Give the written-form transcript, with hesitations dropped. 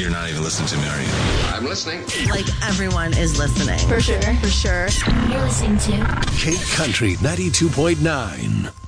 You're not even listening to me, are you? I'm listening. Like everyone is listening. For sure. For sure. You're listening to Cape Country 92.9.